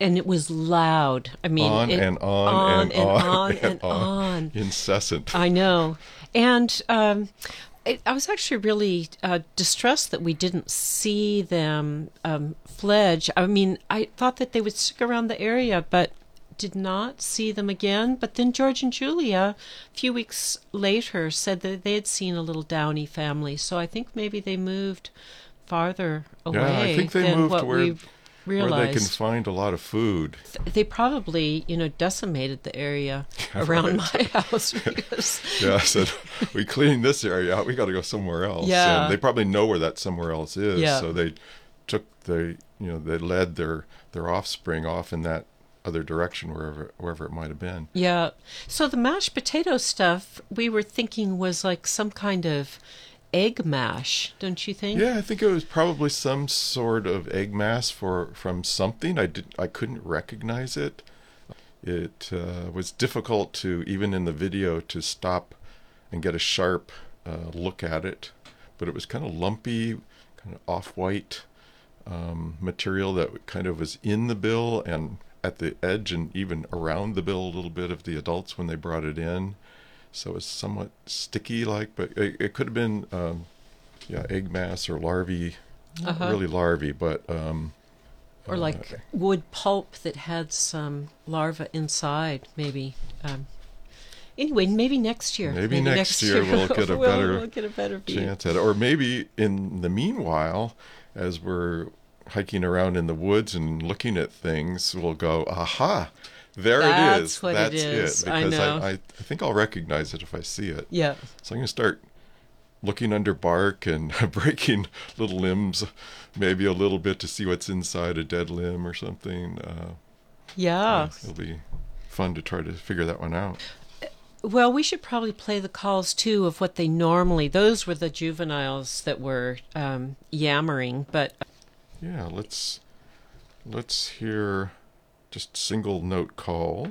and it was loud. I mean, On it and on on and and on on and and on. on. Incessant. I know. And I was actually really distressed that we didn't see them fledge. I mean, I thought that they would stick around the area, but did not see them again. But then George and Julia, a few weeks later, said that they had seen a little Downey family. So I think maybe they moved farther Yeah, I away think they than moved what we where they can realized. find a lot of food. They probably, decimated the area around my house because, Yeah, I said, we cleaned this area out. We got to go somewhere else. Yeah. And they probably know where that somewhere else is. Yeah. So they they led their offspring off in that other direction, wherever it might have been. yeah. So the mashed potato stuff we were thinking was like some kind of egg mash, don't you think? Yeah, I think it was probably some sort of egg mass from something. I couldn't recognize it. It was difficult to, even in the video, to stop and get a sharp look at it. But it was kind of lumpy, kind of off-white material that kind of was in the bill and at the edge and even around the bill a little bit of the adults when they brought it in. So it was somewhat sticky like, but it could have been egg mass or larvae, not really larvae, but Or like wood pulp that had some larva inside, maybe. Anyway, maybe next year. maybe next year we'll get a we'll get a better view. chance at it. Or maybe in the meanwhile, as we're hiking around in the woods and looking at things, we'll go, aha, there it is. That's what it is. I Because know. I think I'll recognize it if I see it. Yeah. So I'm going to start looking under bark and breaking little limbs, maybe a little bit to see what's inside a dead limb or something. Yeah. It'll be fun to try to figure that one out. Well, we should probably play the calls too of what they normally. Those were the juveniles that were yammering, but Yeah, let's hear just single note calls.